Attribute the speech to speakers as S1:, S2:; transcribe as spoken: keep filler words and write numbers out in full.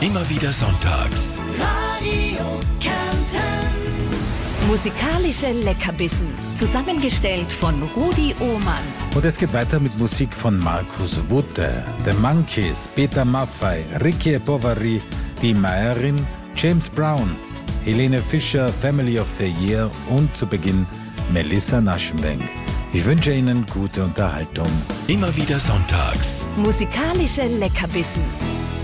S1: Immer wieder sonntags.
S2: Radio Kärnten.
S3: Musikalische Leckerbissen. Zusammengestellt von Rudi Ohmann.
S4: Und es geht weiter mit Musik von Markus Wutter, The Monkees, Peter Maffay, Ricky Bovary, Die Meierin, James Brown, Helene Fischer, Family of the Year und zu Beginn Melissa Naschenbank. Ich wünsche Ihnen gute Unterhaltung.
S1: Immer wieder sonntags.
S3: Musikalische Leckerbissen.